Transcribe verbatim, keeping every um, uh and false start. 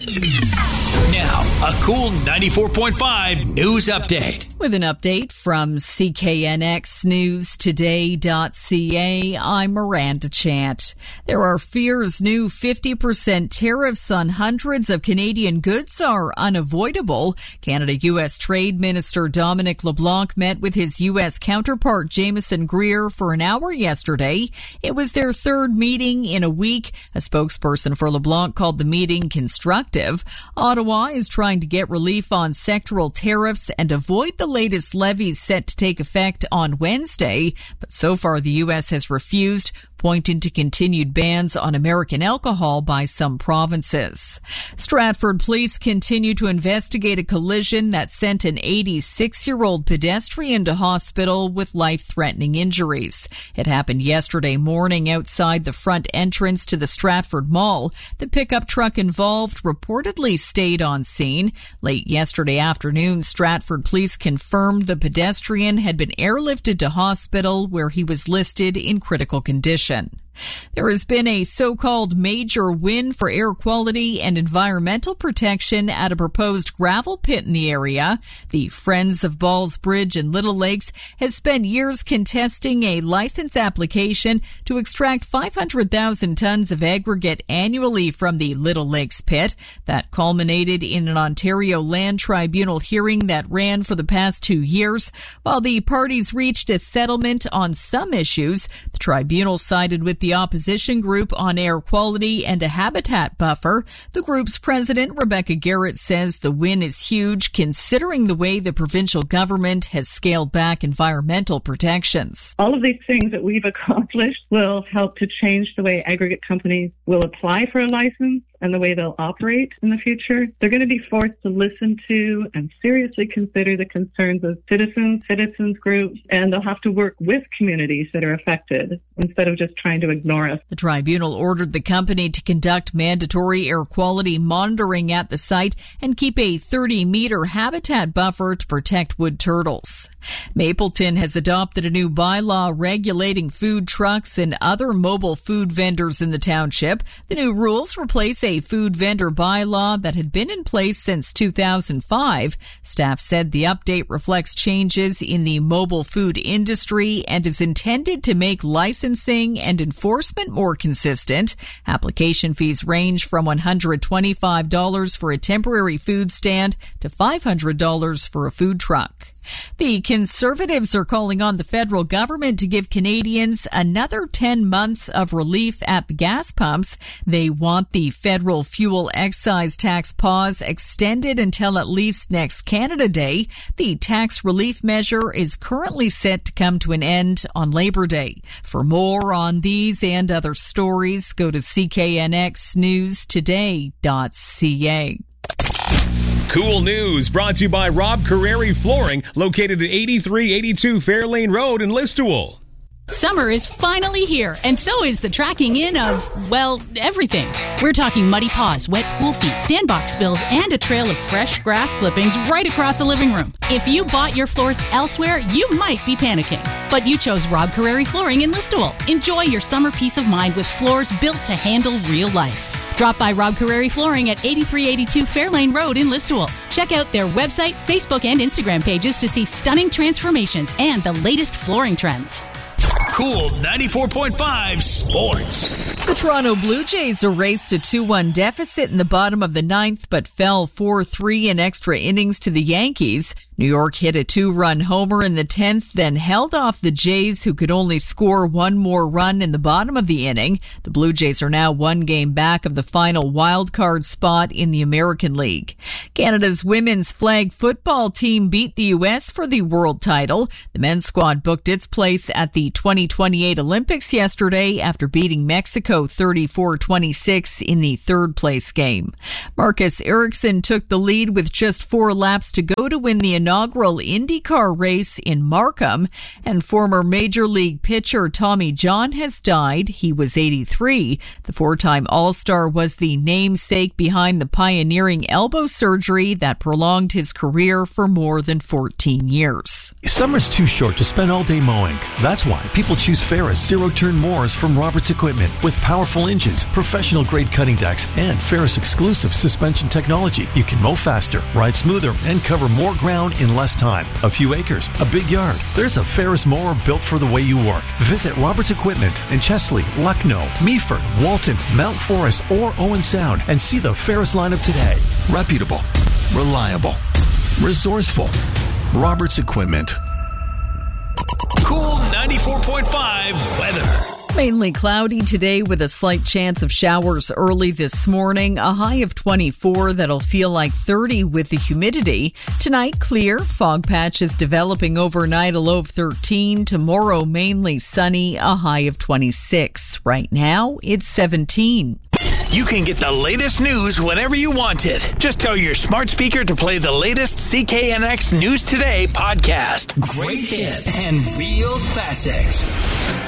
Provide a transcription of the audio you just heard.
Now, a cool ninety-four point five news update. With an update from C K N X News Today dot C A, I'm Miranda Chant. There are fears new fifty percent tariffs on hundreds of Canadian goods are unavoidable. Canada-U S Trade Minister Dominic LeBlanc met with his U S counterpart Jameson Greer for an hour yesterday. It was their third meeting in a week. A spokesperson for LeBlanc called the meeting constructive. Ottawa is trying to get relief on sectoral tariffs and avoid the latest levies set to take effect on Wednesday, but so far the U S has refused, pointing to continued bans on American alcohol by some provinces. Stratford police continue to investigate a collision that sent an eighty-six-year-old pedestrian to hospital with life-threatening injuries. It happened yesterday morning outside the front entrance to the Stratford Mall. The pickup truck involved reportedly stayed on scene. Late yesterday afternoon, Stratford police confirmed the pedestrian had been airlifted to hospital where he was listed in critical condition. There has been a so-called major win for air quality and environmental protection at a proposed gravel pit in the area. The Friends of Balls Bridge in Little Lakes has spent years contesting a license application to extract five hundred thousand tons of aggregate annually from the Little Lakes pit. That culminated in an Ontario Land Tribunal hearing that ran for the past two years. While the parties reached a settlement on some issues, the tribunal sided with the opposition group on air quality and a habitat buffer. The group's president, Rebecca Garrett, says the win is huge considering the way the provincial government has scaled back environmental protections. All of these things that we've accomplished will help to change the way aggregate companies will apply for a license and the way they'll operate in the future. They're going to be forced to listen to and seriously consider the concerns of citizens, citizens groups, and they'll have to work with communities that are affected instead of just trying to ignore us. The tribunal ordered the company to conduct mandatory air quality monitoring at the site and keep a thirty-meter habitat buffer to protect wood turtles. Mapleton has adopted a new bylaw regulating food trucks and other mobile food vendors in the township. The new rules replace a food vendor bylaw that had been in place since two thousand five. Staff said the update reflects changes in the mobile food industry and is intended to make licensing and enforcement more consistent. Application fees range from one hundred twenty-five dollars for a temporary food stand to five hundred dollars for a food truck. The Conservatives are calling on the federal government to give Canadians another ten months of relief at the gas pumps. They want the federal fuel excise tax pause extended until at least next Canada Day. The tax relief measure is currently set to come to an end on Labor Day. For more on these and other stories, go to C K N X News Today dot C A. Cool news brought to you by Rob Carreri Flooring, located at eighty-three eighty-two Fairlane Road in Listowel. Summer is finally here, and so is the tracking in of, well, everything. We're talking muddy paws, wet pool feet, sandbox spills, and a trail of fresh grass clippings right across the living room. If you bought your floors elsewhere, you might be panicking. But you chose Rob Carreri Flooring in Listowel. Enjoy your summer peace of mind with floors built to handle real life. Drop by Rob Carreri Flooring at eighty-three eighty-two Fairlane Road in Listowel. Check out their website, Facebook, and Instagram pages to see stunning transformations and the latest flooring trends. Cool ninety-four point five Sports. The Toronto Blue Jays erased a two one deficit in the bottom of the ninth, but fell four three in extra innings to the Yankees. New York hit a two-run homer in the tenth, then held off the Jays, who could only score one more run in the bottom of the inning. The Blue Jays are now one game back of the final wild-card spot in the American League. Canada's women's flag football team beat the U S for the world title. The men's squad booked its place at the twenty twenty-eight Olympics yesterday after beating Mexico thirty-four twenty-six in the third-place game. Marcus Ericsson took the lead with just four laps to go to win the inaugural IndyCar race in Markham. And former Major League pitcher Tommy John has died. He was eighty-three. The four-time All-Star was the namesake behind the pioneering elbow surgery that prolonged his career for more than fourteen years. Summer's too short to spend all day mowing. That's why people choose Ferris zero-turn mowers from Roberts Equipment. With powerful engines, professional-grade cutting decks, and Ferris exclusive suspension technology, you can mow faster, ride smoother, and cover more ground in less time. A few acres, a big yard. There's a Ferris mower built for the way you work. Visit Roberts Equipment in Chesley, Lucknow, Meaford, Walton, Mount Forest, or Owen Sound and see the Ferris lineup today. Reputable, reliable, resourceful. Roberts Equipment. Cool ninety-four point five weather. Mainly cloudy today with a slight chance of showers early this morning. A high of twenty-four that'll feel like thirty with the humidity. Tonight, clear. Fog patches developing overnight, a low of thirteen. Tomorrow, mainly sunny, a high of twenty-six. Right now, it's seventeen. You can get the latest news whenever you want it. Just tell your smart speaker to play the latest C K N X News Today podcast. Great hits and real classics.